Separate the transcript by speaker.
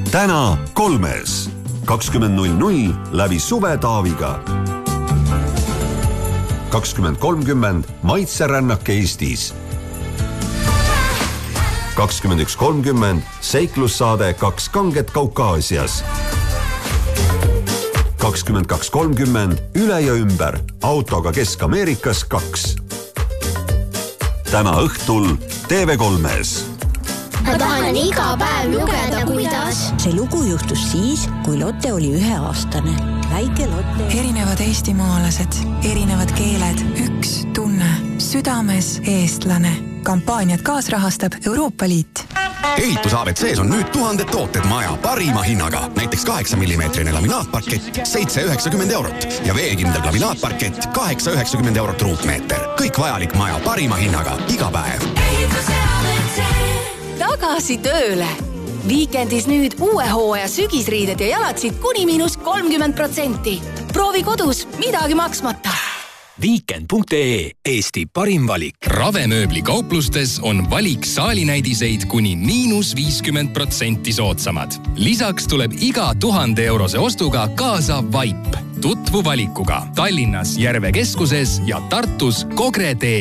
Speaker 1: Täna 3. 20.00 läbi Suve Taaviga. 20.30 Maitserännak Eestis. 21.30 seiklussaade 2 kanget Kaukaasias. 22.30 Üle ja ümber autoga Kesk-Ameerikas 2. Täna õhtul TV3-s.
Speaker 2: Ma tahan iga päev lugeda, kuidas.
Speaker 3: See lugu juhtus siis, kui Lotte oli 1-aastane. Väike Lotte.
Speaker 4: Erinevad eestimaalased, erinevad keeled, üks tunne, südames eestlane. Kampaaniat kaasrahastab Euroopa Liit.
Speaker 5: Ehitus ABCs on nüüd 1000 tooted maja parima hinnaga. Näiteks 8mm laminaatparkett 7,90 eurot ja veekindel laminaatparkett 8,90 eurot ruutmeeter. Kõik vajalik maja parima hinnaga iga päev.
Speaker 6: Tagasi tööle! Viikendis nüüd uue hooaja sügisriided ja jalatsid kuni -30%. Proovi kodus, midagi maksmata.
Speaker 7: Weekend.ee, Eesti parim valik. Ravemööbli kauplustes on valik saalinäidiseid kuni -50% soodsamad. Lisaks tuleb iga 1000 eurose ostuga kaasa vaip. Tutvu valikuga Tallinnas Järve keskuses ja Tartus Kogre tee.